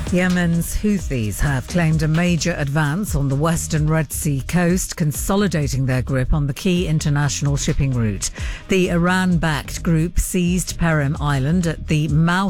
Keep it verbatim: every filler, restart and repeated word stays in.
Yemen's Houthis have claimed a major advance on the western Red Sea coast, consolidating their grip on the key international shipping route. The Iran-backed group seized Perim Island at the mouth